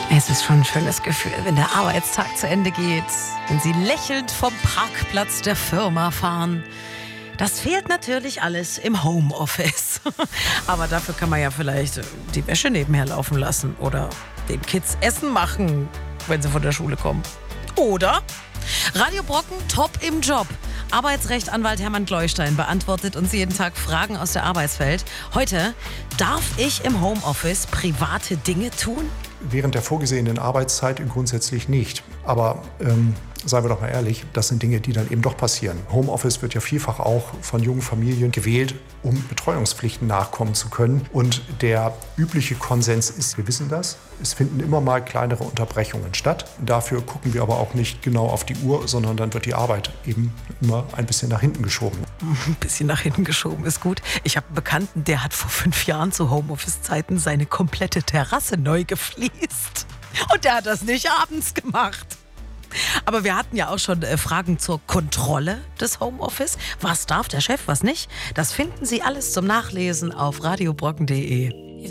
Es ist schon ein schönes Gefühl, wenn der Arbeitstag zu Ende geht, wenn Sie lächelnd vom Parkplatz der Firma fahren. Das fehlt natürlich alles im Homeoffice. Aber dafür kann man ja vielleicht die Wäsche nebenher laufen lassen oder den Kids Essen machen, wenn sie von der Schule kommen. Oder Radio Brocken top im Job. Arbeitsrechtsanwalt Hermann Gleustein beantwortet uns jeden Tag Fragen aus der Arbeitswelt. Heute, darf ich im Homeoffice private Dinge tun? Während der vorgesehenen Arbeitszeit grundsätzlich nicht. Aber seien wir doch mal ehrlich, das sind Dinge, die dann eben doch passieren. Homeoffice wird ja vielfach auch von jungen Familien gewählt, um Betreuungspflichten nachkommen zu können. Und der übliche Konsens ist, wir wissen das, es finden immer mal kleinere Unterbrechungen statt. Dafür gucken wir aber auch nicht genau auf die Uhr, sondern dann wird die Arbeit eben immer ein bisschen nach hinten geschoben. Ein bisschen nach hinten geschoben ist gut. Ich habe einen Bekannten, der hat vor 5 Jahren zu Homeoffice-Zeiten seine komplette Terrasse neu gefliest. Und der hat das nicht abends gemacht. Aber wir hatten ja auch schon Fragen zur Kontrolle des Homeoffice. Was darf der Chef, was nicht? Das finden Sie alles zum Nachlesen auf radiobrocken.de.